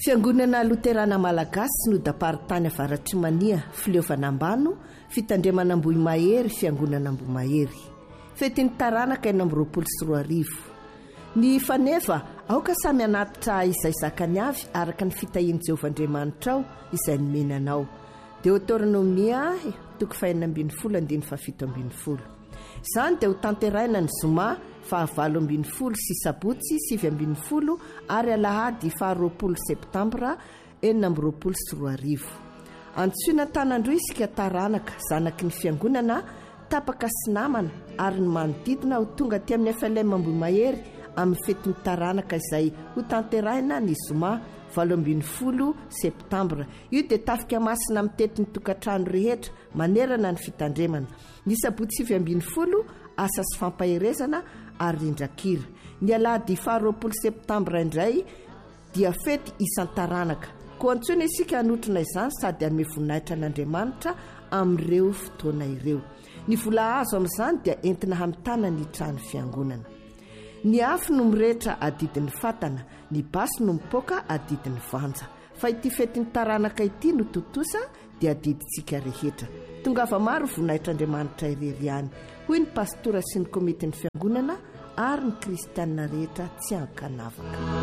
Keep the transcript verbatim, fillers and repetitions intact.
Fiangonana Luterana Malagasy no daparitany avaratry mania fileovanambano fitandremana Ambohimahery fiangonana Ambohimahery fetiny taranaka eny amby roapolo sy roa arivo. Ny fanefa aoka samy anatitra izay zakany avy araka ny fitahiany Jehovandriamanitra ao izay nomenanao. Deutéronomia toko faha enina ambin'ny folo andiny fafito ambin'ny folo. Izany dia ho tanteraina ny zoma faha valo ambin'ny folo sy sabotsy sivy ambin'ny folo ary alahady faha roapolo septambra enina amby roapolo sy roa arivo. Antsoina tanandroy isika taranaka zanaky ny fiangonana tapaka sy namana ary ny manodidina ho tonga aty amin'ny F L M Ambohimahery amin'ny fetiny taranaka izay ho tanteraina ny zoma valo ambin'ny folo septambra. Io dia tafika masina mitetiny tokantrano rehetra manerana ny fitandremana. Ny sabotsy sivy ambin'ny folo asa sy fampaherezana ary rindrakira. Ny alahady faha roapolo septambra indray dia fety isan-taranaka. Koa antsoina isika hanotrona izany sady hanome voninahitra an'Andriamanitra amin'ireo fotoana ireo. Ny vola azo amin'izany dia entina hamitana ny trano fiangonana. Ny afo no mirehitra adidin'ny fatana, ny basy no mipoaka adidin'ny vanja. Fa ity fetiny taranaka ity no totosa dia adidintsika rehetra. Tongava maro voninahitran'Andriamanitra irery ihany. Hoy ny pastora sy ny komitin'ny fiangonana ary ny kristianina rehetra tsy ankanavaka.